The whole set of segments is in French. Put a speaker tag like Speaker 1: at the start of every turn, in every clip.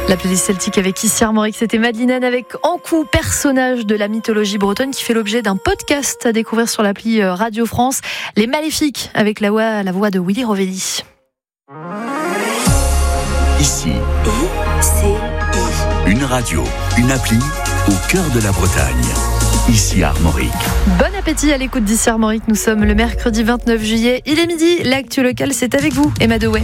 Speaker 1: La playlist celtique avec ici Armorique, c'était Madeleine avec Ankou, personnage de la mythologie bretonne qui fait l'objet d'un podcast à découvrir sur l'appli Radio France. Les Maléfiques avec la voix de Willy Rovelli.
Speaker 2: Ici, une radio, une appli au cœur de la Bretagne. Ici Armorique.
Speaker 1: Bon appétit à l'écoute d'ici Armorique. Nous sommes le mercredi 29 juillet. Il est midi. L'actu locale, c'est avec vous, Emma Dewey.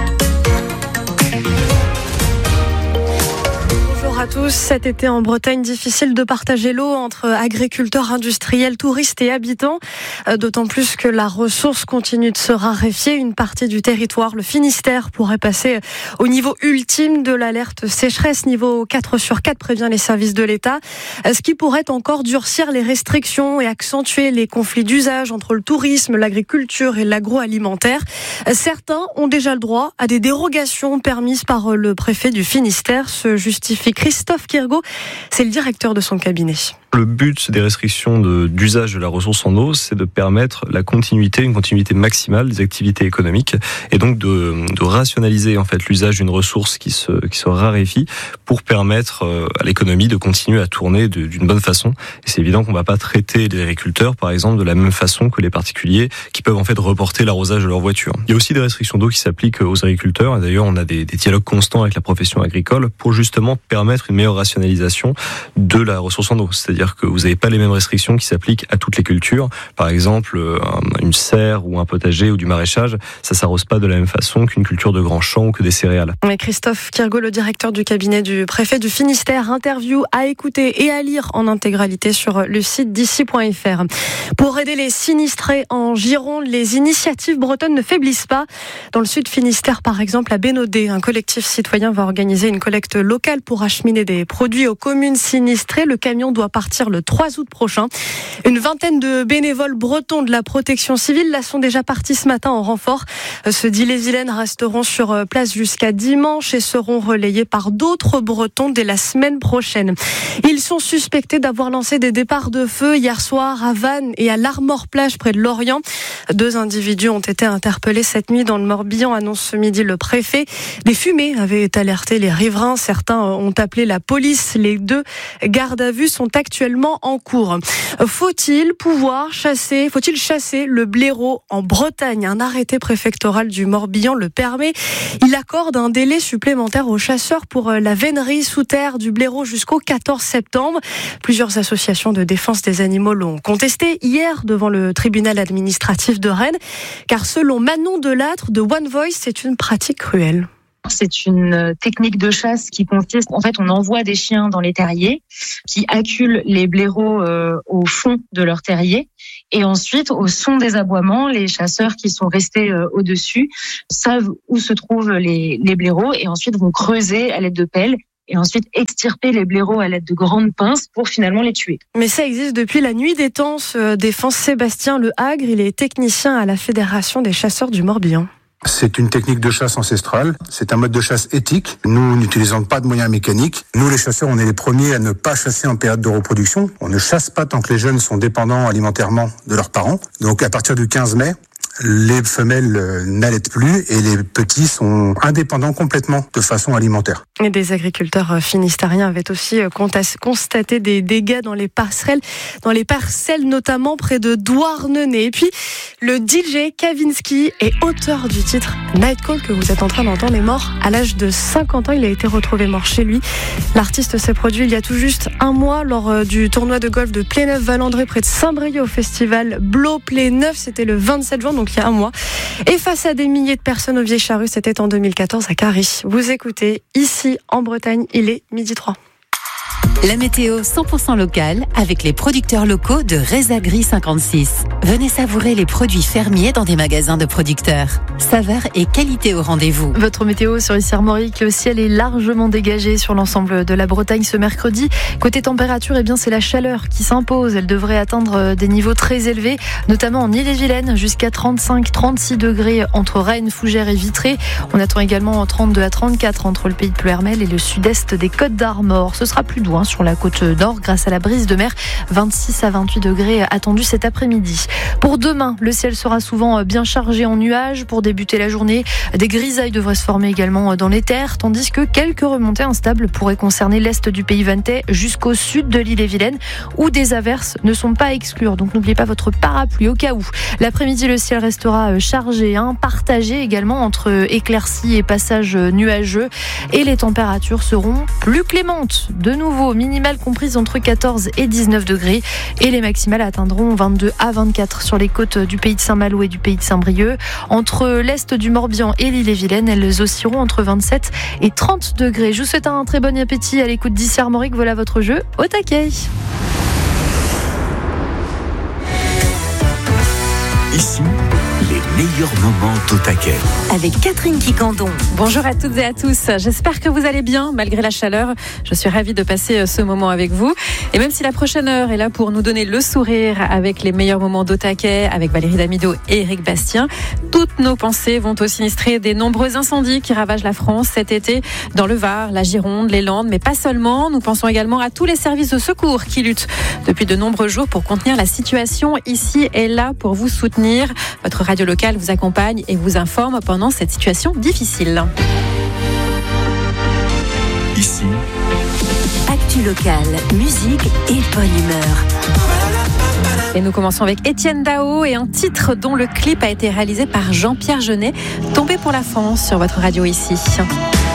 Speaker 1: Bonjour à tous. Cet été en Bretagne, difficile de partager l'eau entre agriculteurs, industriels, touristes et habitants. D'autant plus que la ressource continue de se raréfier. Une partie du territoire, le Finistère, pourrait passer au niveau ultime de l'alerte sécheresse. Niveau 4/4, prévient les services de l'État. Ce qui pourrait encore durcir les restrictions et accentuer les conflits d'usage entre le tourisme, l'agriculture et l'agroalimentaire. Certains ont déjà le droit à des dérogations permises par le préfet du Finistère, se justifie Christophe Kirgaud, c'est le directeur de son cabinet.
Speaker 3: Le but des restrictions d'usage de la ressource en eau, c'est de permettre une continuité maximale des activités économiques et donc de rationaliser en fait l'usage d'une ressource qui se raréfie pour permettre à l'économie de continuer à tourner d'une bonne façon. Et c'est évident qu'on ne va pas traiter les agriculteurs, par exemple, de la même façon que les particuliers qui peuvent en fait reporter l'arrosage de leur voiture. Il y a aussi des restrictions d'eau qui s'appliquent aux agriculteurs. Et d'ailleurs, on a des dialogues constants avec la profession agricole pour justement permettre une meilleure rationalisation de la ressource en eau. C'est-à-dire que vous n'avez pas les mêmes restrictions qui s'appliquent à toutes les cultures. Par exemple, une serre ou un potager ou du maraîchage, ça s'arrose pas de la même façon qu'une culture de grands champs ou que des céréales.
Speaker 1: Mais Christophe Kirgaud, le directeur du cabinet du préfet du Finistère, interview à écouter et à lire en intégralité sur le site d'ici.fr. Pour aider les sinistrés en Gironde, les initiatives bretonnes ne faiblissent pas. Dans le sud Finistère, par exemple, à Bénodet, un collectif citoyen va organiser une collecte locale pour acheminer des produits aux communes sinistrées. Le camion doit partir le 3 août prochain. Une vingtaine de bénévoles bretons de la protection civile là sont déjà partis ce matin en renfort. Ceux d'Ille-et-Vilaine resteront sur place jusqu'à dimanche et seront relayés par d'autres bretons dès la semaine prochaine. Ils sont suspectés d'avoir lancé des départs de feu hier soir à Vannes et à l'Armor-Plage près de Lorient. 2 individus ont été interpellés cette nuit dans le Morbihan, annonce ce midi le préfet. Des fumées avaient alerté les riverains. Certains ont appelé la police. Les 2 gardes à vue sont actuellement en cours. Faut-il chasser le blaireau en Bretagne? Un arrêté préfectoral du Morbihan le permet. Il accorde un délai supplémentaire aux chasseurs pour la vénerie sous terre du blaireau jusqu'au 14 septembre. Plusieurs associations de défense des animaux l'ont contesté hier devant le tribunal administratif de Rennes, car selon Manon Delattre de One Voice, c'est une pratique cruelle.
Speaker 4: C'est une technique de chasse qui consiste, en fait, on envoie des chiens dans les terriers qui acculent les blaireaux au fond de leur terrier. Et ensuite, au son des aboiements, les chasseurs qui sont restés au-dessus savent où se trouvent les blaireaux et ensuite vont creuser à l'aide de pelles et ensuite extirper les blaireaux à l'aide de grandes pinces pour finalement les tuer.
Speaker 1: Mais ça existe depuis la nuit des temps, défend Sébastien Le Hagre. Il est technicien à la Fédération des chasseurs du Morbihan.
Speaker 5: C'est une technique de chasse ancestrale, c'est un mode de chasse éthique. Nous n'utilisons pas de moyens mécaniques. Nous, les chasseurs, on est les premiers à ne pas chasser en période de reproduction. On ne chasse pas tant que les jeunes sont dépendants alimentairement de leurs parents. Donc à partir du 15 mai, les femelles n'allaitent plus et les petits sont indépendants complètement de façon alimentaire.
Speaker 1: Et des agriculteurs finistériens avaient aussi constaté des dégâts dans les parcelles notamment près de Douarnenez. Et puis, le DJ Kavinsky est auteur du titre Nightcall que vous êtes en train d'entendre est mort à l'âge de 50 ans. Il a été retrouvé mort chez lui. L'artiste s'est produit il y a tout juste un mois lors du tournoi de golf de Pléneuf-Valandré près de Saint-Brieuc au festival Blow Play 9. C'était le 27 juin, donc il y a un mois. Et face à des milliers de personnes au Vieille Charrue, c'était en 2014 à Carry. Vous écoutez ici en Bretagne, il est 12h03.
Speaker 6: La météo 100% locale avec les producteurs locaux de Resagri 56. Venez savourer les produits fermiers dans des magasins de producteurs. Saveur et qualité au rendez-vous.
Speaker 1: Votre météo sur ici Armorique, le ciel est largement dégagé sur l'ensemble de la Bretagne ce mercredi. Côté température, c'est la chaleur qui s'impose. Elle devrait atteindre des niveaux très élevés, notamment en Ille-et-Vilaine, jusqu'à 35-36 degrés entre Rennes, Fougères et Vitré. On attend également 32 à 34 entre le pays de Ploërmel et le sud-est des Côtes d'Armor. Ce sera plus doux doux sur la côte nord grâce à la brise de mer. 26 à 28 degrés attendus cet après-midi. Pour demain, le ciel sera souvent bien chargé en nuages. Pour débuter la journée, des grisailles devraient se former également dans les terres, tandis que quelques remontées instables pourraient concerner l'est du pays vantais jusqu'au sud de l'île-et-Vilaine, où des averses ne sont pas à exclure. Donc n'oubliez pas votre parapluie au cas où. L'après-midi, le ciel restera chargé, partagé également entre éclaircies et passages nuageux. Et les températures seront plus clémentes. De nouveau, minimales comprises entre 14 et 19 degrés. Et les maximales atteindront 22 à 24 sur les côtes du pays de Saint-Malo et du pays de Saint-Brieuc. Entre l'est du Morbihan et l'île-et-Vilaine, elles oscilleront entre 27 et 30 degrés. Je vous souhaite un très bon appétit à l'écoute d'Ici Armorique. Voilà votre jeu au taquet.
Speaker 2: Ici, les meilleurs moments au taquet.
Speaker 6: Avec Catherine Quicandon.
Speaker 7: Bonjour à toutes et à tous. J'espère que vous allez bien malgré la chaleur. Je suis ravie de passer ce moment avec vous. Et même si la prochaine heure est là pour nous donner le sourire avec les meilleurs moments d'au taquet, avec Valérie Damido et Éric Bastien, toutes nos pensées vont au sinistré des nombreux incendies qui ravagent la France cet été dans le Var, la Gironde, les Landes, mais pas seulement. Nous pensons également à tous les services de secours qui luttent depuis de nombreux jours pour contenir la situation. Ici et là pour vous soutenir. Votre radio locale vous accompagne et vous informe pendant cette situation difficile.
Speaker 2: Ici,
Speaker 6: Actu locale, musique et bonne humeur.
Speaker 7: Et nous commençons avec Étienne Dao et un titre dont le clip a été réalisé par Jean-Pierre Jeunet, Tombé pour la France sur votre radio ici.